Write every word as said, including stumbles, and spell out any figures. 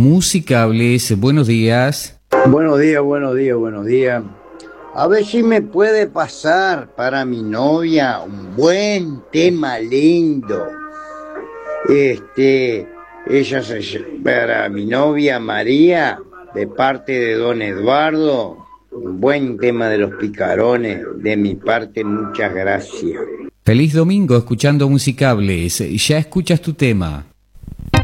Musicables. Buenos días. Buenos días, buenos días, buenos días. A ver si me puede pasar para mi novia un buen tema lindo. Este, ella se, para mi novia María, de parte de don Eduardo, un buen tema de los Picarones, de mi parte, muchas gracias. Feliz domingo escuchando Musicables. Ya escuchas tu tema.